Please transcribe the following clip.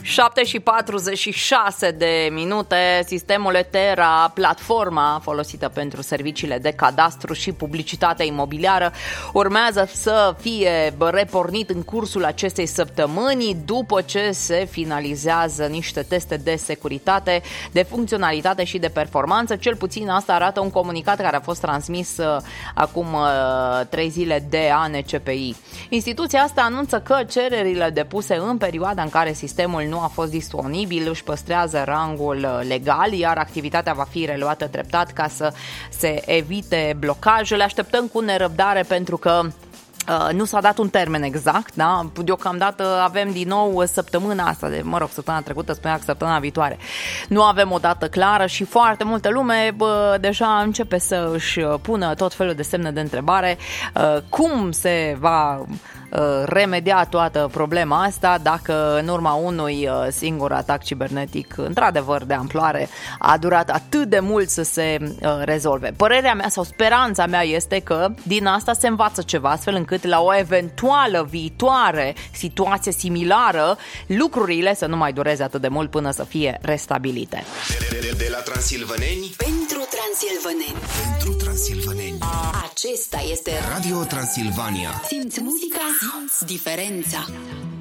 7:46 de minute. Sistemul Etera, platforma folosită pentru serviciile de cadastru și publicitate imobiliară, urmează să fie repornit în cursul acestei săptămâni, după ce se finalizează niște teste de securitate, de funcționalitate și de performanță. Cel puțin asta arată un comunicat care a fost transmis acum 3 zile de ANCPI. Instituția asta anunță că cererile depuse în perioada în care sistemul nu a fost disponibil își păstrează rangul legal, iar activitatea va fi reluată treptat ca să se evite blocajele. Așteptăm cu nerăbdare pentru că nu s-a dat un termen exact, da? Deocamdată avem din nou săptămâna asta, săptămâna trecută spunea că săptămâna viitoare. Nu avem o dată clară și foarte multă lume deja începe să își pună tot felul de semne de întrebare. Cum se va remedia toată problema asta dacă în urma unui singur atac cibernetic într-adevăr de amploare a durat atât de mult să se rezolve. Părerea mea sau speranța mea este că din asta se învață ceva, astfel încât la o eventuală viitoare situație similară lucrurile să nu mai dureze atât de mult până să fie restabilite. De la transilvaneni pentru transilvaneni. Pentru transilvaneni. Acesta este Radio Transilvania. Simți muzica, simți diferența.